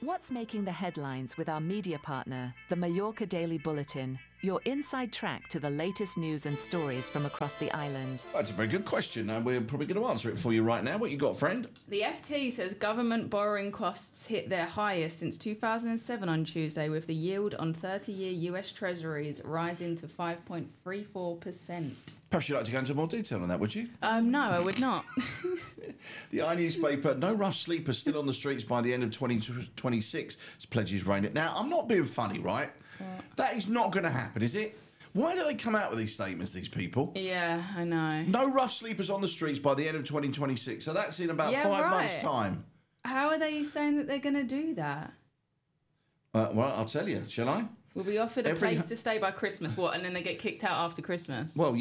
What's making the headlines with our media partner, the Mallorca Daily Bulletin, your inside track to the latest news and stories from across the island? That's a very good question, and we're probably going to answer it for you right now. What you got, friend? The FT says government borrowing costs hit their highest since 2007 on Tuesday, with the yield on 30-year US Treasuries rising to 5.34%. Perhaps you'd like to go into more detail on that, would you? No, I would not. The I newspaper, no rough sleepers still on the streets by the end of 2026, as pledges rain it. Now, I'm not being funny, right? That is not going to happen, is it? Why do they come out with these statements, these people? Yeah, I know. No rough sleepers on the streets by the end of 2026. So that's in about 5 months' time. How are they saying that they're going to do that? Well, I'll tell you, shall I? We'll be offered a place to stay by Christmas, what? And then they get kicked out after Christmas? Well,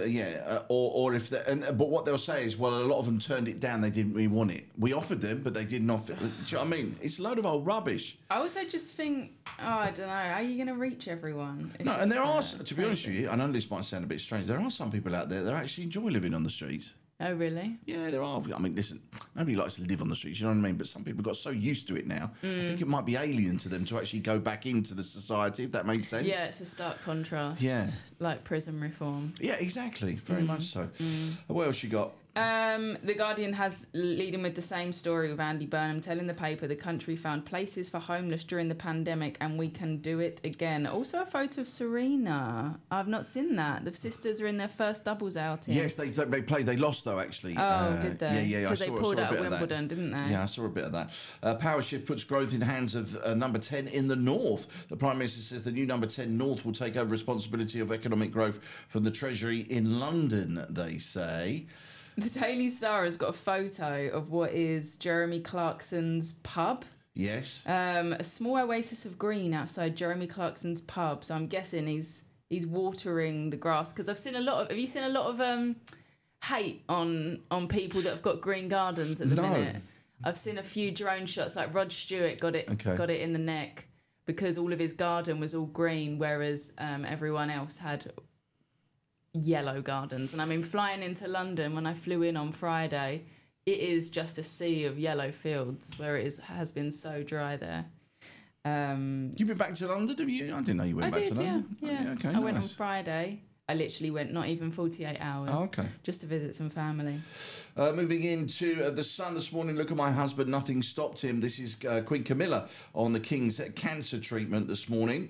or if they, but what they'll say is, well, a lot of them turned it down. They didn't really want it. We offered them, but they didn't offer it. Do you know what I mean? It's a load of old rubbish. I also just think, I don't know, how are you going to reach everyone? No, and there are, to be honest with you, I know this might sound a bit strange, there are some people out there that actually enjoy living on the streets. Oh, really? Yeah, there are. I mean, listen, nobody likes to live on the streets, you know what I mean? But some people got so used to it now, I think it might be alien to them to actually go back into the society, if that makes sense. Yeah, it's a stark contrast. Yeah. Like prison reform. Yeah, exactly. Very much so. What else you got? The Guardian has leading with the same story with Andy Burnham telling the paper the country found places for homeless during the pandemic and we can do it again. Also a photo of Serena. I've not seen that. The sisters are in their first doubles outing. Yes, they played. They lost though, actually. Oh, did they? Yeah. Because they pulled out of Wimbledon, didn't they? Yeah, I saw a bit of that. Power shift puts growth in hands of number 10 in the North. The Prime Minister says the new number 10 North will take over responsibility of economic growth from the Treasury in London, they say. The Daily Star has got a photo of what is Jeremy Clarkson's pub. Yes. A small oasis of green outside Jeremy Clarkson's pub. So I'm guessing he's watering the grass, because I've seen a lot of. Have you seen a lot of hate on people that have got green gardens at the minute? I've seen a few drone shots. Like Rod Stewart got it in the neck because all of his garden was all green, whereas everyone else had yellow gardens. And I mean, flying into London, when I flew in on Friday, it is just a sea of yellow fields where it has been so dry there. You've been back to London, have you? I didn't know you went back to London. Yeah. Oh, yeah, okay, I went on Friday. I literally went not even 48 hours. Oh, okay. Just to visit some family. Moving into The Sun this morning, look at my husband, nothing stopped him. This is Queen Camilla on the King's cancer treatment this morning.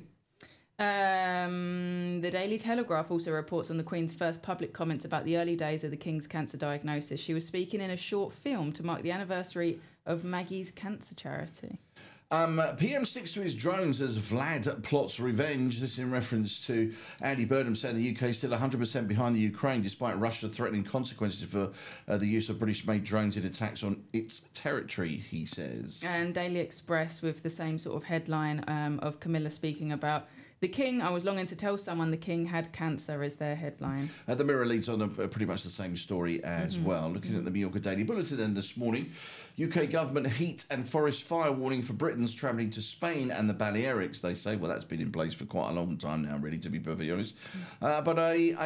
The Daily Telegraph also reports on the Queen's first public comments about the early days of the King's cancer diagnosis. She was speaking in a short film to mark the anniversary of Maggie's cancer charity. PM sticks to his drones as Vlad plots revenge. This in reference to Andy Burnham saying the UK is still 100% behind the Ukraine, despite Russia threatening consequences for the use of British-made drones in attacks on its territory, he says. And Daily Express with the same sort of headline of Camilla speaking about the King. I was longing to tell someone the King had cancer as their headline. The Mirror leads on pretty much the same story as well. Looking at the Mallorca Daily Bulletin then this morning, UK government heat and forest fire warning for Britons travelling to Spain and the Balearics, they say. Well, that's been in place for quite a long time now, really, to be perfectly honest. But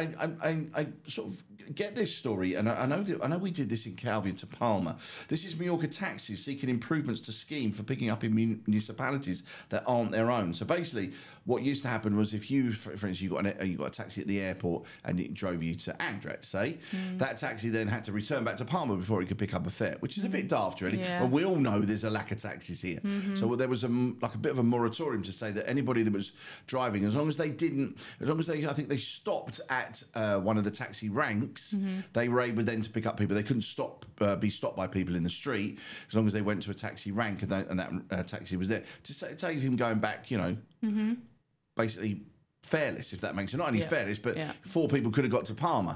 I sort of get this story, and I know we did this in Calvi to Palma. This is Mallorca taxis seeking improvements to scheme for picking up in municipalities that aren't their own. So basically, what used to happen was if you, for instance, you got a taxi at the airport and it drove you to Andret, say, that taxi then had to return back to Palma before it could pick up a fare, which is a bit daft, really. Yeah. And we all know there's a lack of taxis here. So there was a bit of a moratorium to say that anybody that was driving, as long as they, I think they stopped at one of the taxi ranks, they were able then to pick up people. They couldn't be stopped by people in the street as long as they went to a taxi rank and that taxi was there. To save him going back, basically fairless, if that makes it. Not only fairless, but 4 people could have got to Palma.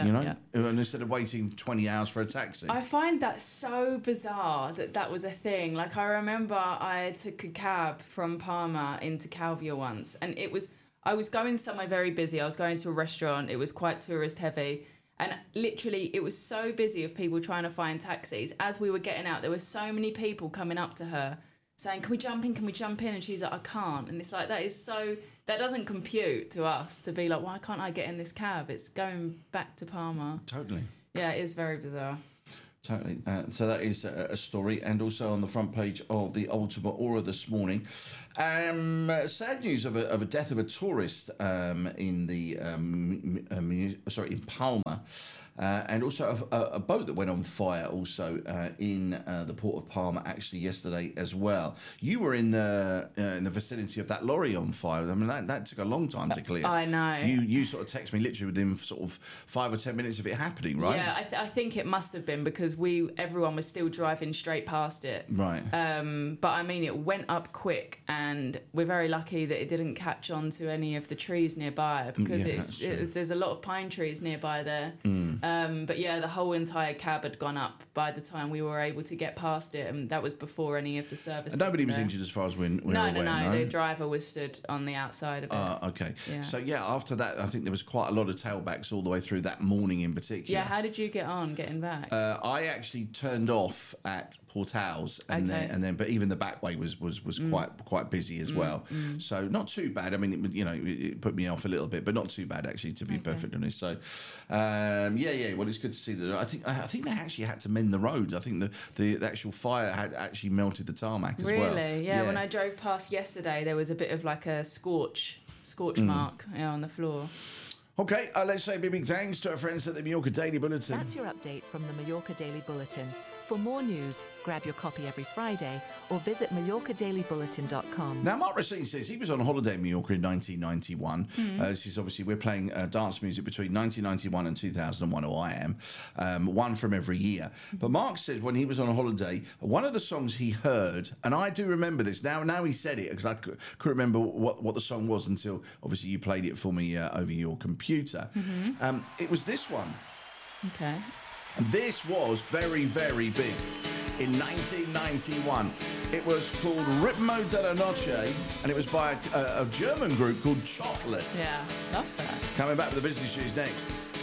And instead of waiting 20 hours for a taxi. I find that so bizarre that was a thing. Like, I remember I took a cab from Palma into Calvia once, and I was going somewhere very busy. I was going to a restaurant. It was quite tourist heavy. And literally, it was so busy of people trying to find taxis. As we were getting out, there were so many people coming up to her saying, can we jump in? Can we jump in? And she's like, I can't. And it's like, that doesn't compute to us to be like, why can't I get in this cab? It's going back to Palma. Totally. Yeah, it is very bizarre. Totally. So that is a story, and also on the front page of the Ultimate Aura this morning. Sad news of a death of a tourist in the in Palma, and also a boat that went on fire also in the port of Palma actually yesterday as well. You were in the vicinity of that lorry on fire. I mean that took a long time to clear. I know. You sort of text me literally within sort of 5 or 10 minutes of it happening, right? Yeah, I think it must have been because everyone was still driving straight past it. Right. But I mean, it went up quick, and we're very lucky that it didn't catch on to any of the trees nearby because there's a lot of pine trees nearby there. But yeah, the whole entire cab had gone up by the time we were able to get past it, and that was before any of the services. And nobody were was there. injured as far as we're aware. No. The driver was stood on the outside of it. Okay. Yeah. So yeah, after that, I think there was quite a lot of tailbacks all the way through that morning in particular. Yeah. How did you get on getting back? I actually turned off at Portals, and then, but even the back way was quite busy as well. So not too bad. I mean, it put me off a little bit, but not too bad actually, to be perfectly honest. So, yeah. Well, it's good to see that. I think they actually had to mend the roads. I think the actual fire had actually melted the tarmac as well. Really? Yeah. When I drove past yesterday, there was a bit of like a scorch mark on the floor. Okay, let's say a big thanks to our friends at the Mallorca Daily Bulletin. That's your update from the Mallorca Daily Bulletin. For more news, grab your copy every Friday or visit MallorcaDailyBulletin.com. Now, Mark Racine says he was on holiday in Mallorca in 1991. This is obviously, we're playing dance music between 1991 and 2001, or I am, one from every year. But Mark said when he was on a holiday, one of the songs he heard, and I do remember this, now he said it, because I couldn't remember what the song was until, obviously, you played it for me over your computer. It was this one. Okay. This was very, very big in 1991. It was called Ritmo de la Noche, and it was by a German group called Chocolate. Yeah, love that. Coming back with the business news next.